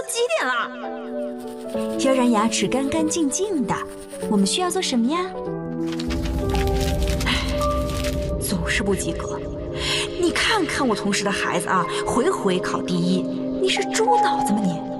几点了？ 要让牙齿干干净净的，我们需要做什么呀？ 总是不及格。你看看我同事的孩子啊，回回考第一，你是猪脑子吗你？